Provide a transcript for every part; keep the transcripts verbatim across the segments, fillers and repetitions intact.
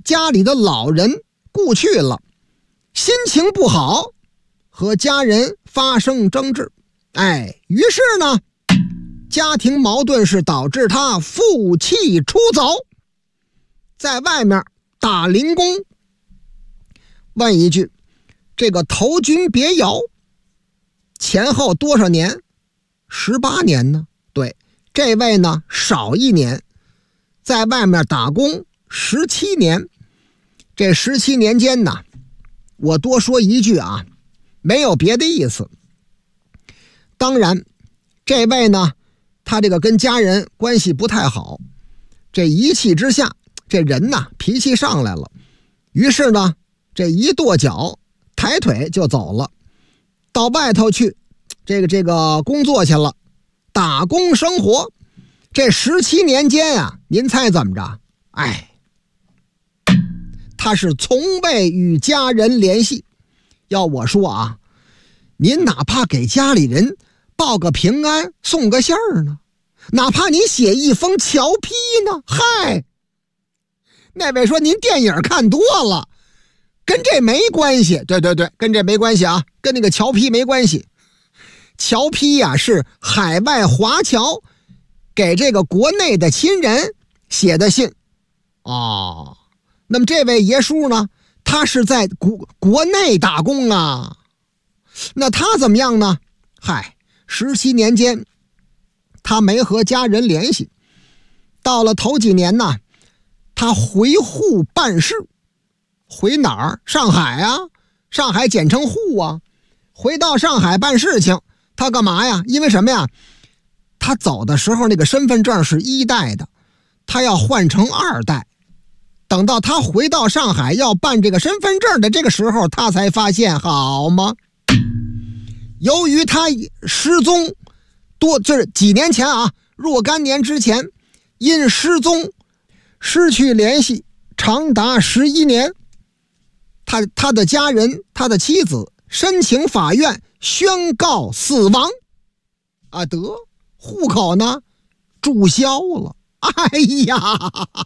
家里的老人故去了，心情不好，和家人发生争执。哎，于是呢，家庭矛盾是导致他负气出走，在外面打零工。问一句，这个投军别窑前后多少年？十八年呢？对，这位呢少一年，在外面打工十七年。这十七年间呢，我多说一句啊，没有别的意思。当然，这位呢，他这个跟家人关系不太好，这一气之下，这人呢脾气上来了，于是呢，这一跺脚，抬腿就走了，到外头去，这个这个工作去了，打工生活。这十七年间啊，您猜怎么着？哎，他是从未与家人联系。要我说啊，您哪怕给家里人报个平安，送个信儿呢，哪怕您写一封侨批呢，嗨，那位说您电影看多了，跟这没关系。对对对，跟这没关系啊，跟那个侨批没关系。侨批呀、啊、是海外华侨给这个国内的亲人写的信哦。那么这位爷叔呢，他是在国国内打工啊，那他怎么样呢？嗨，十七年间他没和家人联系。到了头几年呢，他回沪办事。回哪儿？上海啊，上海简称沪啊。回到上海办事情，他干嘛呀？因为什么呀？他走的时候那个身份证是一代的，他要换成二代。等到他回到上海要办这个身份证的这个时候，他才发现，好吗？由于他失踪多，就是几年前啊，若干年之前，因失踪失去联系长达十一年。他他的家人，他的妻子申请法院宣告死亡啊，得户口呢注销了。哎呀，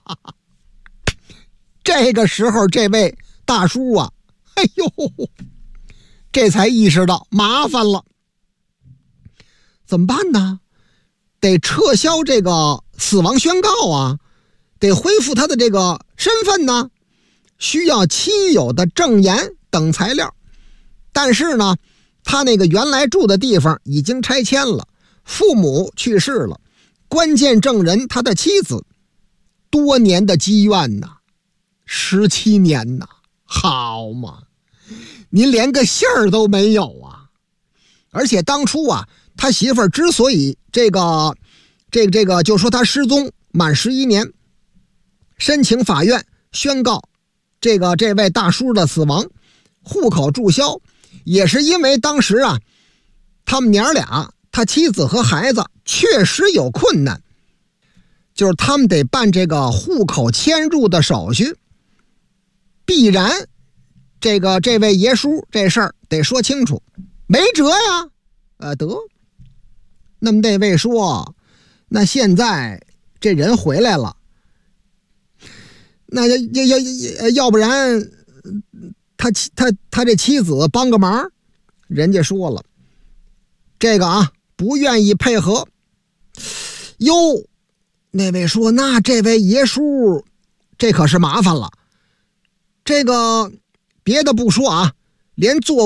这个时候这位大叔啊，哎呦，这才意识到麻烦了，怎么办呢？得撤销这个死亡宣告啊，得恢复他的这个身份呢，需要亲友的证言等材料。但是呢，他那个原来住的地方已经拆迁了，父母去世了，关键证人他的妻子，多年的积怨呐，十七年呐，好嘛，您连个信儿都没有啊！而且当初啊，他媳妇儿之所以这个这个这个就说他失踪满十一年，申请法院宣告这个这位大叔的死亡，户口注销，也是因为当时啊，他们娘俩，他妻子和孩子确实有困难，就是他们得办这个户口迁入的手续，必然这个这位爷叔这事儿得说清楚，没辙呀。呃，得，那么这位说，那现在这人回来了，那要要要要不然他他他这妻子帮个忙，人家说了，这个啊不愿意配合。哟，那位说，那这位爷叔这可是麻烦了，这个别的不说啊，连做